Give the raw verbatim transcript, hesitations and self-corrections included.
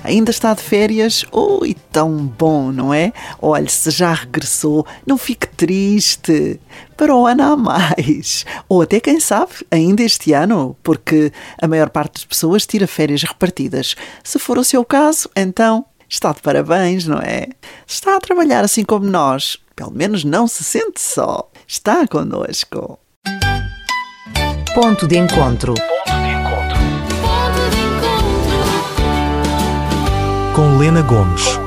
Ainda está de férias? Ui, tão bom, não é? Olhe, se já regressou, não fique triste. Para o ano há mais. Ou até, quem sabe, ainda este ano, porque a maior parte das pessoas tira férias repartidas. Se for o seu caso, então está de parabéns, não é? Está a trabalhar assim como nós. Pelo menos não se sente só. Está connosco. Ponto de encontro. Com Lena Gomes.